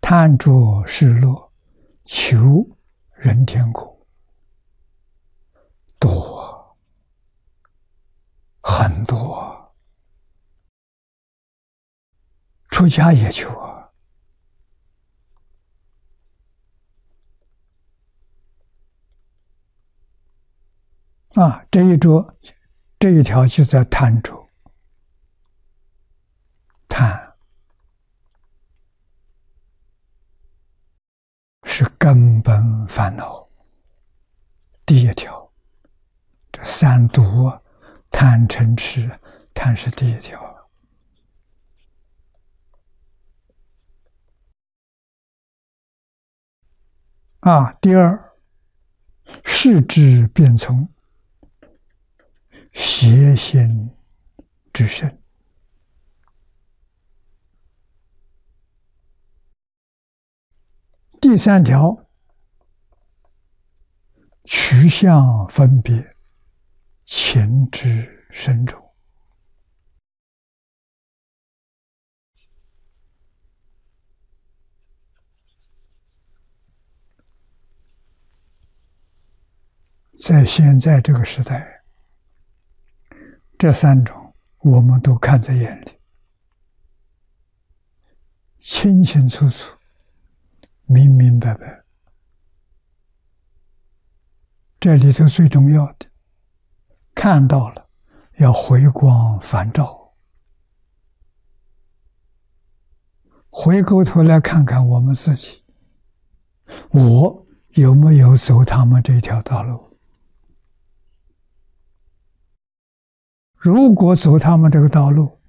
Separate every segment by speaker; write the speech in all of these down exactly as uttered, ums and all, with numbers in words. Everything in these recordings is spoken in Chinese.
Speaker 1: 贪着世乐，求人天果，多，很多，出家也求啊。啊，这一桌，这一条就在贪着，贪是根本烦恼第一条。这三毒，贪嗔痴，贪是第一条。啊，第二，视之变从，邪心之甚。第三条，取向分别，情之深重。在现在这个时代，这三种我们都看在眼里，清清楚楚，明明白白。这里头最重要的，看到了要回光返照，回过头来看看我们自己，我有没有走他们这条道路？如果走他们这个道路，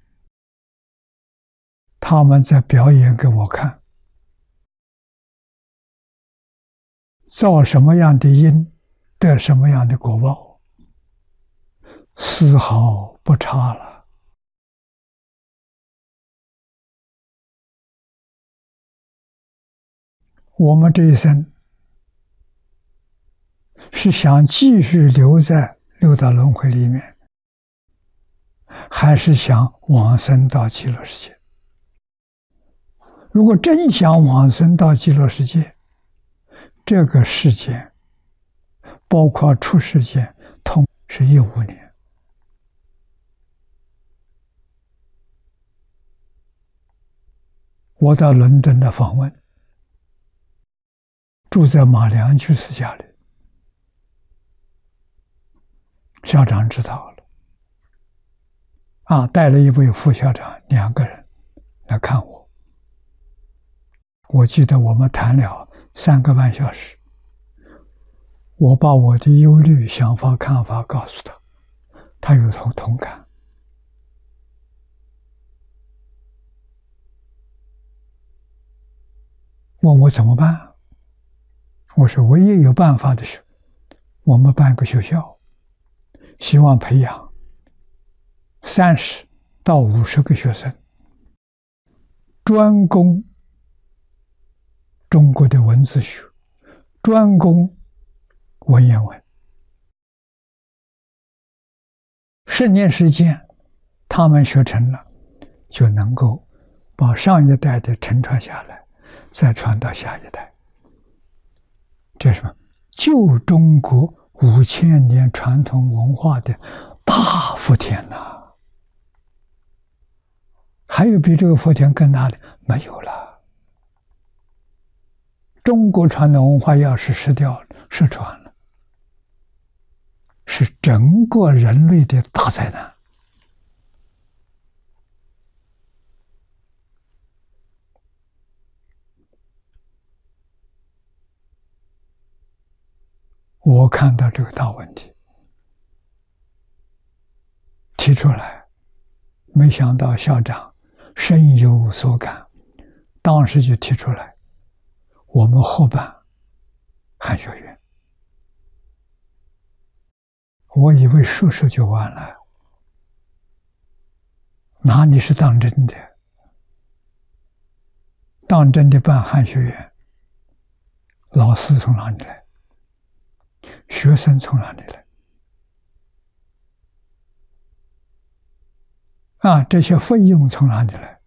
Speaker 1: 他们在表演给我看，造什么样的因，得什么样的果报，丝毫不差了。我们这一生是想继续留在六道轮回里面，还是想往生到极乐世界？如果真想往生到极乐世界，这个世界包括出世间通是一五年。我到伦敦的访问，住在马良居士家里，校长知道了，啊，带了一位副校长，两个人来看我。我记得我们谈了三个半小时，我把我的忧虑、想法、看法告诉他，他有同同感。问我怎么办？我说唯一有办法的是，我们办个学校，希望培养三十到五十个学生，专攻中国的文字学，专攻文言文。十年时间，他们学成了，就能够把上一代的承传下来，再传到下一代。这是什么？旧中国五千年传统文化的大福田呐、啊！还有比这个福田更大的没有了。中国传统文化要是失掉了、失传了，是整个人类的大灾难。我看到这个大问题，提出来，没想到校长深有所感，当时就提出来，我们后办汉学院。我以为说说就完了，哪里是当真的？当真的办汉学院，老师从哪里来？学生从哪里来？啊，这些费用从哪里来？